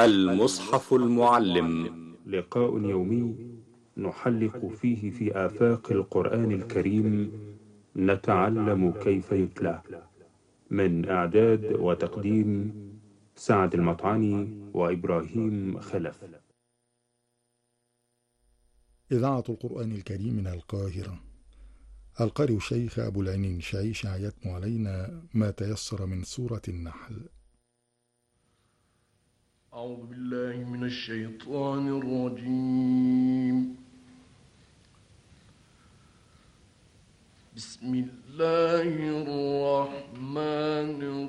المصحف المعلم. لقاء يومي نحلق فيه في آفاق القرآن الكريم، نتعلم كيف يتلى. من إعداد وتقديم سعد المطعني وإبراهيم خلف. إذاعة القرآن الكريم من القاهرة. القارئ الشيخ أبو العينين شعيشع يتلو علينا ما تيسر من سورة النحل. أعوذ بالله من الشيطان الرجيم. بسم الله الرحمن